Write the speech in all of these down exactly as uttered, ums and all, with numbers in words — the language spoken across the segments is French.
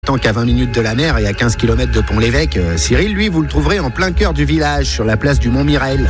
n'étant qu'à vingt minutes de la mer et à quinze kilomètres de Pont-l'Évêque, Cyril, lui, vous le trouverez en plein cœur du village, sur la place du Mont-Mirel.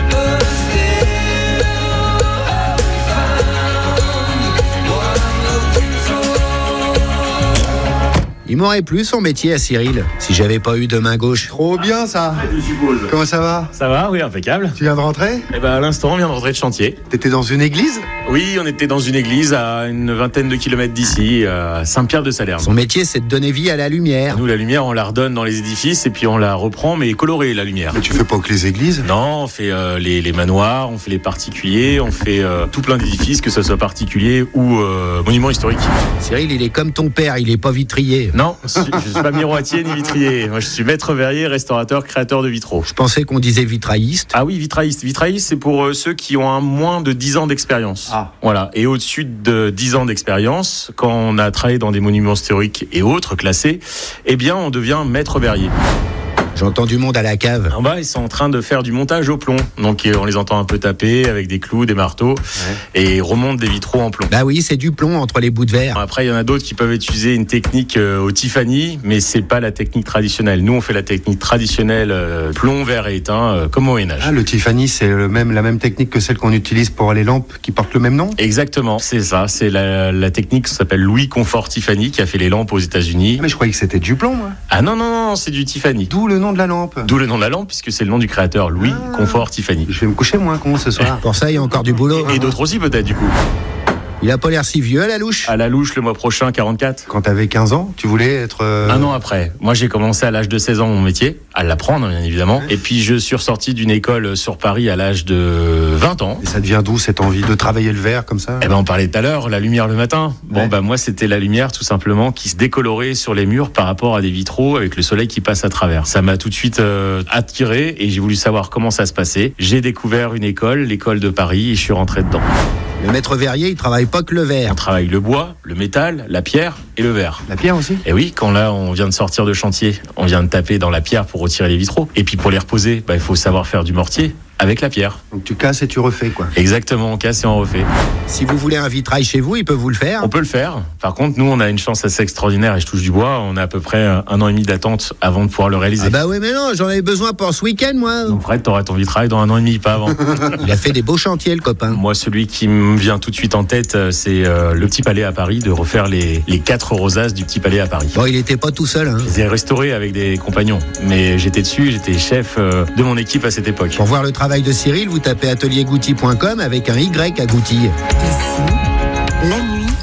Il m'aurait plu son métier à Cyril, si j'avais pas eu de main gauche. Trop bien ça. Je suppose. Comment ça va? Ça va, oui, impeccable. Tu viens de rentrer? Eh ben, à l'instant, on vient de rentrer de chantier. T'étais dans une église? Oui, on était dans une église à une vingtaine de kilomètres d'ici, à Saint-Pierre-de-Salerne. Son métier, c'est de donner vie à la lumière. Nous, la lumière, on la redonne dans les édifices et puis on la reprend, mais colorée, la lumière. Mais tu fais pas que les églises? Non, on fait euh, les, les manoirs, on fait les particuliers, on fait euh, tout plein d'édifices, que ce soit particulier ou euh, monument historique. Cyril, il est comme ton père, il est pas vitrier. Non, je suis pas miroitier ni vitrier. Moi, je suis maître verrier, restaurateur, créateur de vitraux. Je pensais qu'on disait vitrailliste. Ah oui, vitrailliste. Vitrailliste, c'est pour euh, ceux qui ont un moins de dix ans d'expérience. Ah. Voilà. Et au-dessus de dix ans d'expérience, quand on a travaillé dans des monuments historiques et autres classés, eh bien, on devient maître verrier. J'entends du monde à la cave. En bas, ils sont en train de faire du montage au plomb. Donc, on les entend un peu taper avec des clous, des marteaux, ouais. Et ils remontent des vitraux en plomb. Bah oui, c'est du plomb entre les bouts de verre. Après, il y en a d'autres qui peuvent utiliser une technique euh, au Tiffany, mais c'est pas la technique traditionnelle. Nous, on fait la technique traditionnelle euh, plomb, verre et étain, euh, comme au Moyen-Âge. Ah, le Tiffany, c'est le même, la même technique que celle qu'on utilise pour les lampes qui portent le même nom? Exactement, c'est ça. C'est la, la technique qui s'appelle Louis Confort Tiffany, qui a fait les lampes aux États-Unis. Mais je croyais que c'était du plomb, moi. Ah non, non, non, c'est du Tiffany. D'où le nom de la lampe. D'où le nom de la lampe, puisque c'est le nom du créateur, Louis ah. Confort Tiffany. Je vais me coucher moins con ce soir. Pour ça, il y a encore du boulot. Et d'autres aussi, peut-être, du coup. Il a pas l'air si vieux à la louche. À la louche, le mois prochain, quarante-quatre. Quand t'avais quinze ans, tu voulais être... Euh... Un an après. Moi, j'ai commencé à l'âge de seize ans mon métier, à l'apprendre, bien évidemment. Ouais. Et puis, je suis ressorti d'une école sur Paris à l'âge de vingt ans. Et ça devient d'où, cette envie de travailler le verre comme ça? Eh ben, on parlait tout à l'heure, la lumière le matin. Bon, ouais. bah, moi, c'était la lumière, tout simplement, qui se décolorait sur les murs par rapport à des vitraux avec le soleil qui passe à travers. Ça m'a tout de suite euh, attiré et j'ai voulu savoir comment ça se passait. J'ai découvert une école, l'école de Paris, et je suis rentré dedans. Le maître verrier, il travaille pas que le verre. On travaille le bois, le métal, la pierre et le verre. La pierre aussi? Et oui, quand là, on vient de sortir de chantier, on vient de taper dans la pierre pour retirer les vitraux. Et puis pour les reposer, bah, il faut savoir faire du mortier avec la pierre. Donc tu casses et tu refais, quoi. Exactement, on casse et on refait. Si vous voulez un vitrail chez vous, il peut vous le faire? On peut le faire. Par contre, nous, on a une chance assez extraordinaire, et je touche du bois, on a à peu près un an et demi d'attente avant de pouvoir le réaliser. Ah bah oui, mais non, j'en avais besoin pour ce week-end, moi. Donc Fred, t'auras ton vitrail dans un an et demi, pas avant. Il a fait des beaux chantiers, le copain. Moi, celui qui me vient tout de suite en tête, c'est euh, le Petit Palais à Paris, de refaire les, les quatre rosaces du Petit Palais à Paris. Bon, il était pas tout seul, hein. Je les ai restaurés avec des compagnons, mais j'étais dessus, j'étais chef euh, de mon équipe à cette époque. Pour voir le travail de Cyril, vous tapez atelier gouty point com avec un Y à Gouty. Ici, la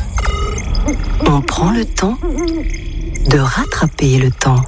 nuit, on prend le temps de rattraper le temps.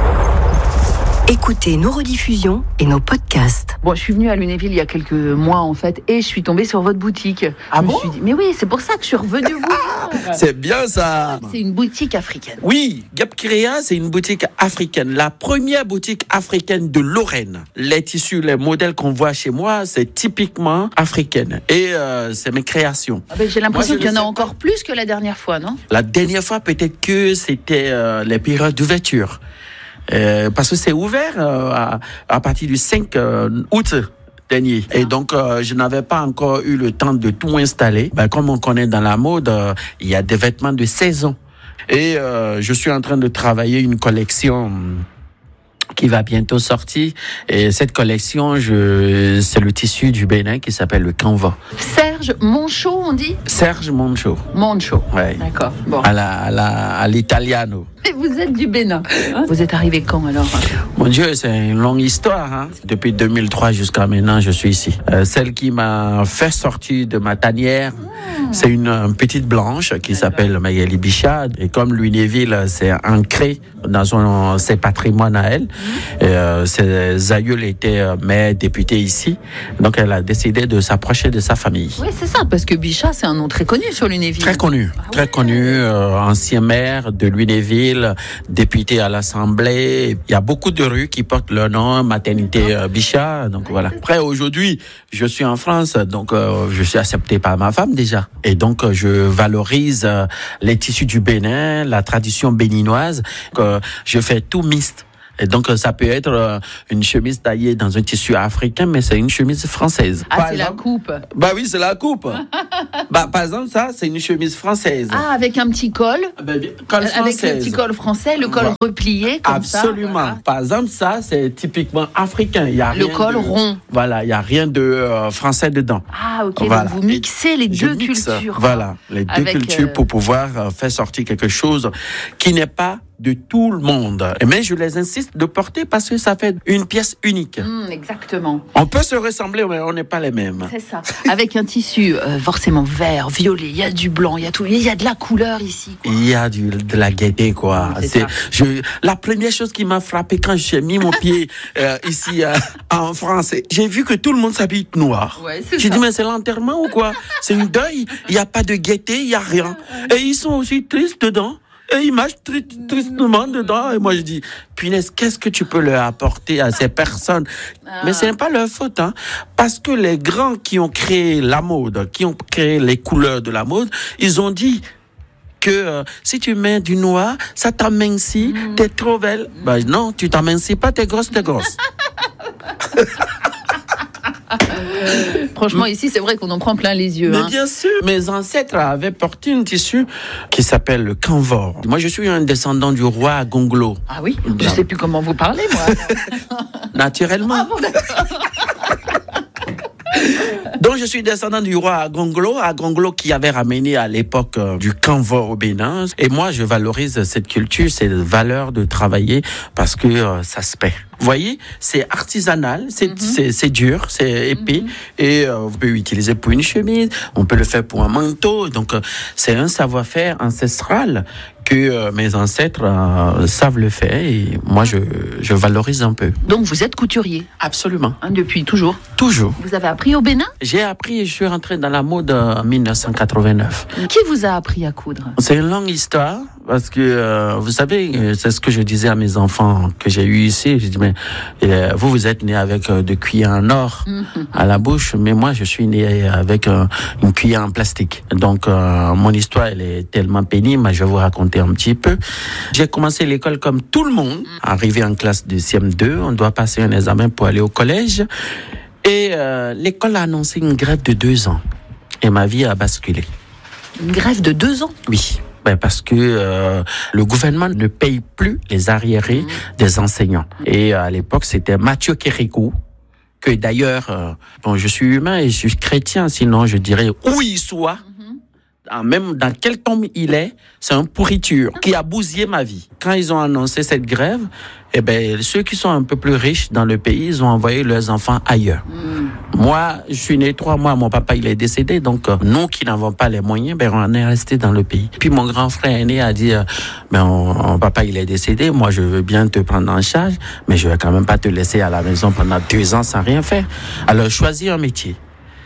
Écoutez nos rediffusions et nos podcasts. Bon, je suis venue à Lunéville il y a quelques mois en fait et je suis tombée sur votre boutique. Ah je bon me suis dit, mais oui, c'est pour ça que je suis revenue vous voir. C'est bien ça. C'est une boutique africaine. Oui, Gap Créa, c'est une boutique africaine. La première boutique africaine de Lorraine. Les tissus, les modèles qu'on voit chez moi, c'est typiquement africaine. Et euh, c'est mes créations. Ah ben, j'ai l'impression Moi, qu'il y en a sais... encore plus que la dernière fois, non? La dernière fois, peut-être que c'était euh, les périodes d'ouverture. Euh, parce que c'est ouvert euh, à, à partir du cinq août dernier. Et donc, euh, je n'avais pas encore eu le temps de tout installer. Ben, comme on connaît dans la mode, euh, il y a des vêtements de saison. Et euh, je suis en train de travailler une collection qui va bientôt sortir. Et cette collection, je, c'est le tissu du Bénin qui s'appelle le canva. Serge Monchot, on dit? Serge Monchot. Monchot. Ouais. D'accord. Bon. À la, à la, à l'italiano. Et vous êtes du Bénin. Hein? Vous êtes arrivé quand alors? Mon Dieu, c'est une longue histoire. Hein? Depuis deux mille trois jusqu'à maintenant, je suis ici. Euh, celle qui m'a fait sortir de ma tanière, mmh. c'est une, une petite blanche qui D'accord. s'appelle Magali Bichat. Et comme Lunéville, c'est ancré dans son, ses patrimoines à elle. Mmh. Et, euh, ses aïeuls étaient euh, maires, députés ici. Donc, elle a décidé de s'approcher de sa famille. Oui, c'est ça, parce que Bichat, c'est un nom très connu sur Lunéville. Très connu, ah, très ouais. connu. Euh, ancien maire de Lunéville, député à l'Assemblée. Il y a beaucoup de rues qui portent leur nom, maternité euh, Bichat. Donc voilà. Après, aujourd'hui, je suis en France, donc euh, je suis accepté par ma femme déjà. Et donc, euh, je valorise euh, les tissus du Bénin, la tradition béninoise. Euh, je fais tout mixte. Et donc, ça peut être euh, une chemise taillée dans un tissu africain, mais c'est une chemise française. Ah, par c'est exemple, la coupe. Bah oui, c'est la coupe. Bah, par exemple, ça, c'est une chemise française. Ah, avec un petit col. Bah, bien, col Euh, Avec française. le petit col français, le col Voilà. replié, comme ça. Absolument. Voilà. Par exemple, ça, c'est typiquement africain. Il y a Le rien col de- rond. Voilà, il n'y a rien de euh, français dedans. Ah, ok, Voilà. donc vous mixez les Je deux mixe, cultures. Voilà, les deux Avec, cultures euh, pour pouvoir euh, faire sortir quelque chose qui n'est pas de tout le monde. Mais je les insiste de porter parce que ça fait une pièce unique. Hum, exactement. On peut se ressembler, mais on n'est pas les mêmes. C'est ça. Avec un tissu euh, forcément vert, violet, il y a du blanc, il y a tout. Il y a de la couleur ici, quoi. Il y a du, de la gaieté, quoi. C'est C'est, ça. je, la première chose qui m'a frappé quand j'ai mis mon pied euh, ici euh, en France, c'est- j'ai vu que tout le monde s'habille noir. Ouais, c'est J'ai ça. dit, mais c'est l'enterrement ou quoi? C'est une deuil. Il n'y a pas de gaieté, il n'y a rien. Et ils sont aussi tristes dedans. Et ils marchent tri- tristement dedans. Et moi, je dis, punaise, qu'est-ce que tu peux leur apporter à ces personnes? Mais ce n'est pas leur faute, hein. Parce que les grands qui ont créé la mode, qui ont créé les couleurs de la mode, ils ont dit que euh, si tu mets du noir, ça t'amincit, t'es trop belle. Ben non, tu t'amincis pas, t'es grosse, t'es grosse. Franchement, ici, c'est vrai qu'on en prend plein les yeux. Mais hein. bien sûr, mes ancêtres avaient porté un tissu qui s'appelle le canvor. Moi, je suis un descendant du roi Gonglo. Ah oui, je sais plus comment vous parlez, moi. Naturellement. Donc, je suis descendant du roi Agonglo, Agonglo qui avait ramené à l'époque euh, du canvor au Bénin. Et moi, je valorise cette culture, cette valeur de travailler parce que euh, ça se paie. Vous voyez, c'est artisanal, c'est Mhm. c'est c'est dur, c'est épais. Et euh, vous pouvez l'utiliser pour une chemise, on peut le faire pour un manteau. Donc, euh, c'est un savoir-faire ancestral que euh, mes ancêtres euh, savent le faire. Et moi, je, je valorise un peu. Donc, vous êtes couturier, Absolument. hein, depuis toujours. Toujours. Vous avez appris au Bénin? J'ai appris et je suis rentré dans la mode en dix-neuf cent quatre-vingt-neuf. Qui vous a appris à coudre? C'est une longue histoire parce que, euh, vous savez, euh, c'est ce que je disais à mes enfants que j'ai eu ici. J'ai dit, mais euh, vous, vous êtes né avec euh, de cuillères en or à la bouche, mais moi, je suis né avec euh, une cuillère en plastique. Donc, euh, mon histoire, elle est tellement pénible, mais je vais vous raconter un petit peu. J'ai commencé l'école comme tout le monde. Arrivé en classe de C M deux, on doit passer un examen pour aller au collège. Et euh, l'école a annoncé une grève de deux ans. Et ma vie a basculé. Une grève de deux ans? Oui. Ben parce que euh, le gouvernement ne paye plus les arriérés des enseignants. Et euh, à l'époque, c'était Mathieu Kérékou, que d'ailleurs, euh, bon, je suis humain et je suis chrétien, sinon je dirais où il soit, ah, même dans quel tombe il est, c'est un pourriture qui a bousillé ma vie. Quand ils ont annoncé cette grève, eh ben, ceux qui sont un peu plus riches dans le pays, ils ont envoyé leurs enfants ailleurs. Mm. Moi, je suis né trois mois, mon papa, il est décédé, donc euh, nous qui n'avons pas les moyens, ben, on est resté dans le pays. Puis mon grand frère aîné a dit, euh, ben, on, on, papa, il est décédé, moi, je veux bien te prendre en charge, mais je vais quand même pas te laisser à la maison pendant deux ans sans rien faire. Alors, choisis un métier.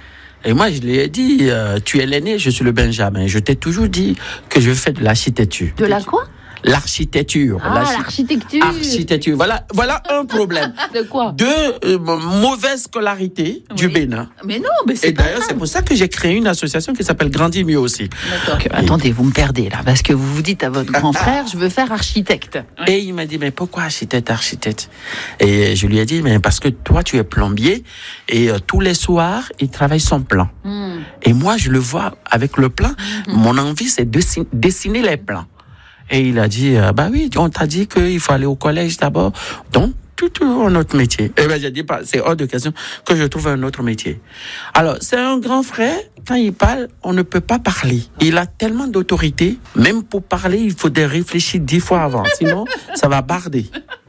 Et moi, je lui ai dit, euh, tu es l'aîné, je suis le Benjamin. Je t'ai toujours dit que je fais de l'architecture. De la quoi? L'architecture. Ah, l'archi- l'architecture. Architecture. Voilà, voilà un problème. De quoi? De euh, mauvaise scolarité Oui. du Bénin. Mais non, mais c'est Et pas d'ailleurs, grave. c'est pour ça que j'ai créé une association qui s'appelle Grandir mieux aussi. D'accord. Attendez, vous me perdez là, parce que vous vous dites à votre grand frère, je veux faire architecte. Et il m'a dit, mais pourquoi architecte, architecte? Et je lui ai dit, mais parce que toi, tu es plombier et euh, tous les soirs, il travaille son plan. Mm. Et moi, je le vois avec le plan. Mm-hmm. Mon envie, c'est de dessiner, dessiner les plans. Et il a dit, euh, bah oui, on t'a dit qu'il faut aller au collège d'abord. Donc, tout, tout un autre métier. Et ben, j'ai dit, c'est hors de question que je trouve un autre métier. Alors, c'est un grand frère. Quand il parle, on ne peut pas parler. Il a tellement d'autorité. Même pour parler, il faut réfléchir dix fois avant. Sinon, ça va barder.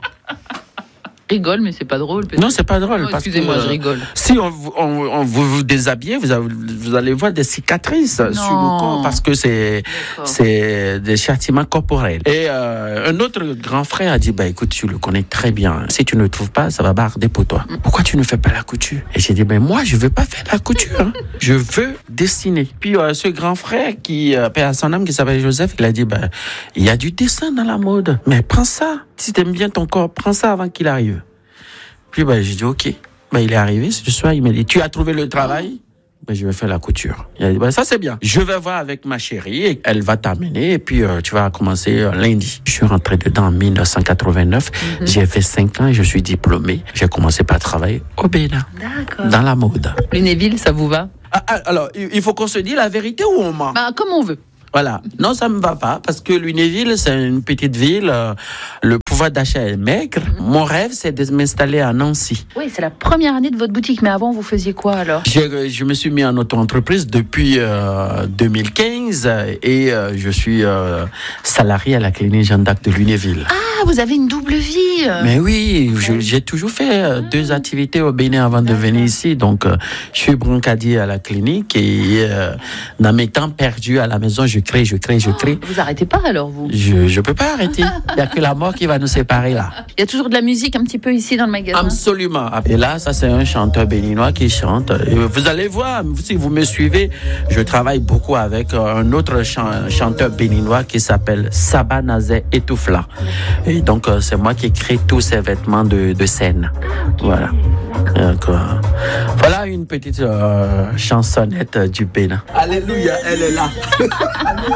Rigole, mais c'est pas drôle. Non, c'est pas drôle. Non, excusez-moi, je rigole. Si on, on, on vous, vous déshabillez, vous, avez, vous allez voir des cicatrices non. sur le corps parce que c'est, c'est des châtiments corporels. Et euh, un autre grand frère a dit, bah écoute, tu le connais très bien. Si tu ne le trouves pas, ça va barder pour toi. Mm. Pourquoi tu ne fais pas la couture? Et j'ai dit, ben moi, je veux pas faire la couture. Hein. Je veux dessiner. Puis euh, ce grand frère qui euh, paie à son âme, qui s'appelle Joseph, il a dit, ben il y a du dessin dans la mode. Mais prends ça. Si t'aimes bien ton corps, prends ça avant qu'il arrive. Puis ben, j'ai dit, ok. Ben, il est arrivé ce soir, il m'a dit, tu as trouvé le travail? ben, je vais faire la couture. Il a dit, ben, ça c'est bien. Je vais voir avec ma chérie, et elle va t'amener et puis euh, tu vas commencer euh, lundi. Je suis rentré dedans en dix-neuf cent quatre-vingt-neuf. Mm-hmm. J'ai fait cinq ans et je suis diplômé. J'ai commencé par travailler au Bénin. D'accord. Dans la mode. Lunéville, ça vous va? Ah, alors, il faut qu'on se dise la vérité ou on ment? Bah, comme on veut. Voilà. Non, ça me va pas parce que Lunéville, c'est une petite ville. Euh, le pouvoir d'achat est maigre. Mmh. Mon rêve, c'est de m'installer à Nancy. Oui, c'est la première année de votre boutique. Mais avant, vous faisiez quoi alors? Je, je me suis mis en auto-entreprise depuis euh, deux mille quinze et euh, je suis euh, salarié à la clinique Jeanne d'Arc de Lunéville. Ah, vous avez une double vie. Mais oui, je, j'ai toujours fait euh, deux activités au Bénin avant de venir ici. Donc, euh, je suis broncadier à la clinique et euh, dans mes temps perdus à la maison, je crée, je crée, je crée. Oh, vous arrêtez pas alors, vous? Je je peux pas arrêter. Il y a que la mort qui va nous séparer là. Il y a toujours de la musique un petit peu ici dans le magasin. Absolument. Et là, ça c'est un chanteur béninois qui chante. Et vous allez voir, si vous me suivez, je travaille beaucoup avec un autre chan- chanteur béninois qui s'appelle Saba Nazé Etoufla. Et donc, c'est moi qui crée tous ces vêtements de, de scène. Voilà. Donc, euh, voilà une petite euh, chansonnette du Bénin. Alléluia, elle est là.